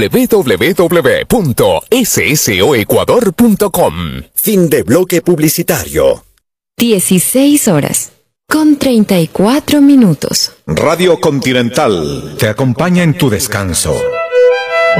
www.ssoecuador.com. Fin de bloque publicitario. 16:34. Radio Continental te acompaña en tu descanso.